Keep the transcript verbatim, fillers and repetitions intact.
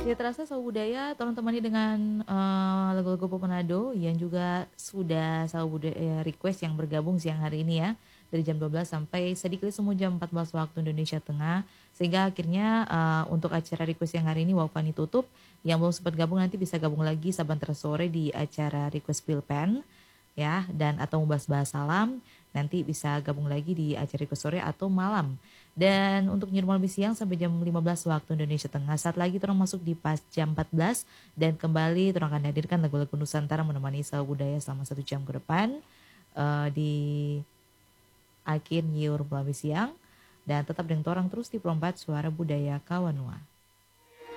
Tidak terasa Sawu Budaya tolong temani dengan, eee, lagu-lagu pop Manado yang juga sudah Sawu Budaya request yang bergabung siang hari ini ya, dari jam dua belas sampai sedikit semu jam empat belas waktu Indonesia Tengah. Sehingga akhirnya, eee, untuk acara request yang hari ini Waufani tutup, yang belum sempat gabung nanti bisa gabung lagi saban sore di acara request Pilpen, ya, dan atau Bahas-Bahas Salam, nanti bisa gabung lagi di acara request sore atau malam. Dan untuk New Normal lebih siang sampai jam lima belas waktu Indonesia Tengah. Saat lagi terang masuk di pas jam empat belas dan kembali terang akan hadirkan lagu-lagu Nusantara menemani Sawu Budaya selama satu jam ke depan eh, di akhir New Normal lebih siang dan tetap dengan torang terus di Perompat Suara Budaya Kawanua.